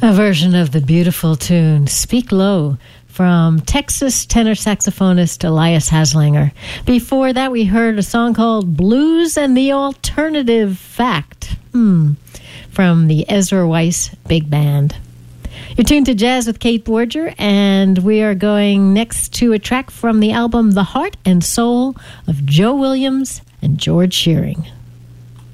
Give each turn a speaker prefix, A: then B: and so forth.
A: A version of the beautiful tune Speak Low from Texas tenor saxophonist Elias Haslanger. Before that, we heard a song called Blues and the Alternative Fact from the Ezra Weiss Big Band. You're tuned to Jazz with Kate Borger, and we are going next to a track from the album The Heart and Soul of Joe Williams and George Shearing.